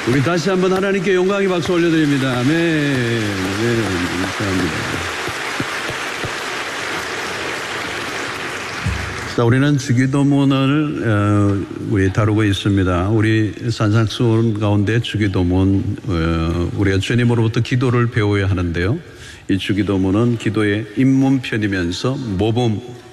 우리 다시 한번 하나님께 영광의 박수 올려드립니다. 아멘. 네, 감사합니다. 자, 우리는 주기도문을 우리 다루고 있습니다. 우리 산상수훈 가운데 주기도문, 우리가 주님으로부터 기도를 배워야 하는데요. 이 주기도문은 기도의 입문편이면서 모범